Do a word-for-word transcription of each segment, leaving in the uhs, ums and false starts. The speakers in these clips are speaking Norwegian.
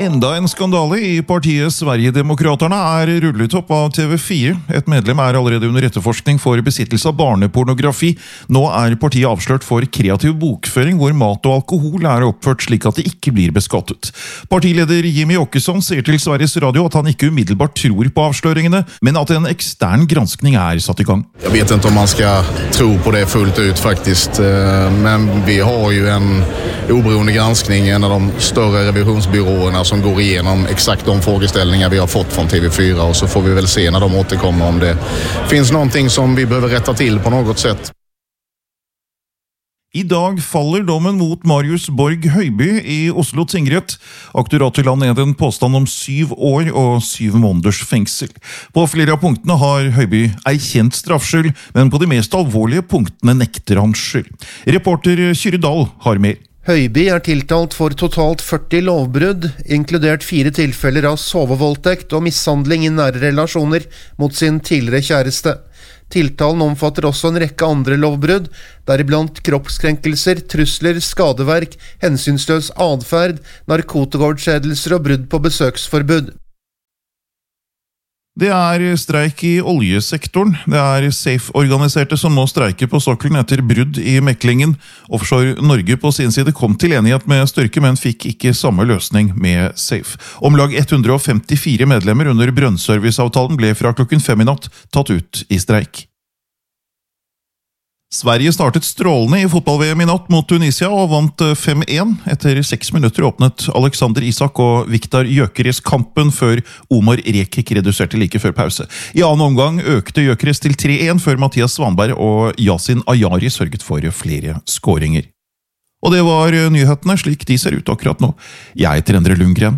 Enda en skandale i partiet Sverigedemokraterna er rullet opp av T V fire. Et medlem er allerede under etterforskning for besittelse av barnepornografi. Nå er partiet avslørt for kreativ bokføring, hvor mat og alkohol er oppført slik at det ikke blir beskattet. Partileder Jimmy Åkesson sier til Sveriges Radio at han ikke umiddelbart tror på avsløringene, men at en ekstern granskning er satt i gang. Jeg vet ikke om man skal tro på det fullt ut faktisk, men vi har jo en oberoende granskning, en av de større revisionsbyråene som går igenom exakt de frågeställningar vi har fått från T V fyra, och så får vi väl se när de återkommer om det finns någonting som vi behöver rätta till på något sätt. I dag faller dommen mot Marius Borg Høiby i Oslo tingrett. Aktoratet la ned en påstand om syv år og syv måneders fengsel. På flere av punktene har Høiby erkjent straffskyld, men på de mest alvorlige punktene nekter han skyld. Reporter Kyrre Dahl har mer. Høiby er tiltalt for totalt førti lovbrudd, inkludert fire tilfeller av sovevoldtekt og mishandling i nære relasjoner mot sin tidligere kjæreste. Tiltalen omfatter også en rekke andre lovbrudd, deriblant kroppskrenkelser, trusler, skadeverk, hensynsløs adferd, narkotikaovertredelser og brudd på besøksforbud. Det er streik i oljesektoren. Det er Safe-organiserte som nå streiker på sokkelen etter brudd i meklingen. Offshore Norge på sin side kom til enighet med Størke, men fikk ikke samme løsning med Safe. Om lag ett hundre og femtifire medlemmer under brønnserviceavtalen ble fra klokken fem i natt tatt ut i streik. Sverige startet strålende i fotball-V M i natt mot Tunisia og vant fem én. Etter seks minutter åpnet Alexander Isak og Viktor Gyökeres kampen før Omar Rekik reduserte like før pause. I annen omgang økte Gyökeres til tre én før Mathias Svanberg og Yasin Ayari sørget for flere skåringer. Og det var nyhetene slik de ser ut akkurat nå. Jeg heter Endre Lundgren.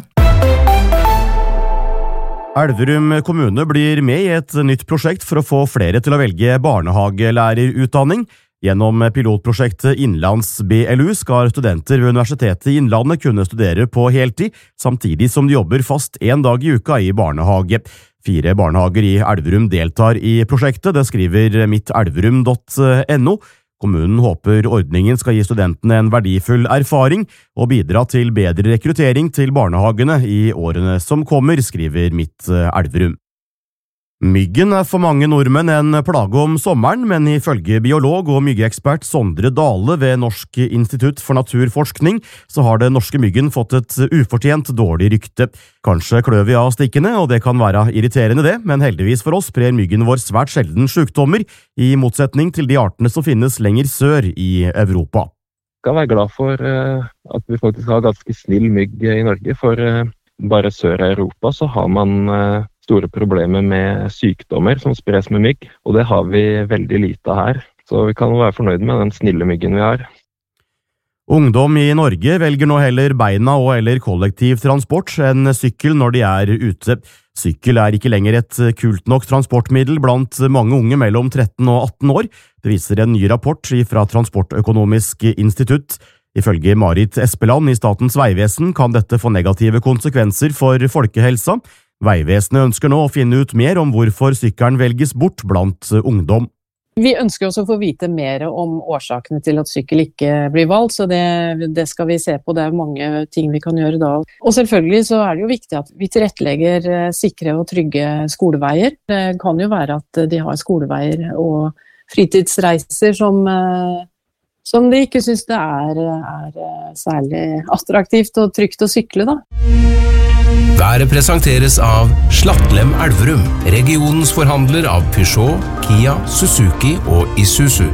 Elverum kommune blir med i et nytt prosjekt for å få flere til å velge barnehagelærerutdanning. Gjennom pilotprosjektet Innlands B L U skal studenter ved Universitetet i Innlandet kunne studere på heltid, samtidig som de jobber fast en dag i uka i barnehage. Fire barnehager i Elverum deltar i prosjektet, det skriver mitt elverum punktum no. Kommunen håper ordningen skal gi studentene en verdifull erfaring og bidra til bedre rekruttering til barnehagene i årene som kommer, skriver mitt Elverum. Myggen er for mange nordmenn en plage om sommeren, men ifølge biolog og myggeekspert Sondre Dale ved Norsk institutt for naturforskning, så har det norske myggen fått et ufortjent dårlig rykte. Kanskje klør vi av stikkene, og det kan være irriterende det, men heldigvis for oss sprer myggen vår svært sjelden sykdommer, i motsetning til de artene som finnes lenger sør i Europa. Jeg skal være glad for at vi faktisk har ganske snill mygg i Norge, for bare sør i Europa så har man store problemer med sykdommer som spres med mygg, og det har vi veldig lite her. Så vi kan være fornøyd med den snille myggen vi har. Ungdom i Norge velger nå heller beina og eller kollektiv transport enn sykkel når de er ute. Sykkel er ikke lenger et kult nok transportmiddel blant mange unge mellom tretten og atten år. Det viser en ny rapport fra Transportøkonomisk institutt. Ifølge Marit Espeland i Statens Vegvesen kan dette få negative konsekvenser for folkehelsa. Veivesenet ønsker nå å finne ut mer om hvorfor sykkelen velges bort blant ungdom. Vi ønsker også å få vite mer om årsakene til at sykkel ikke blir valgt, så det, det skal vi se på. Det er mange ting vi kan gjøre da. Og selvfølgelig så er det jo viktig at vi tilrettelegger sikre og trygge skoleveier. Det kan jo være at de har skoleveier og fritidsreiser som, som de ikke synes det er, er særlig attraktivt og trygt å sykle da. Været presenteres av Slattlem Elverum, regionens forhandler av Peugeot, Kia, Suzuki og Isuzu.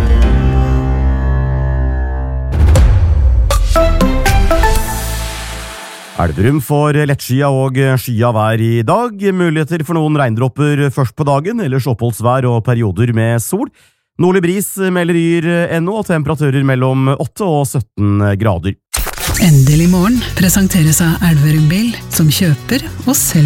Elverum får lettskia og skya vær i dag. Muligheter for noen regndropper først på dagen, ellers oppholdsvær og perioder med sol. Nordlig bris melder yr ennå, og temperaturer mellom åtte og sytten grader. Endelig morgen presenteres av Elverum Bil, som kjøper og selger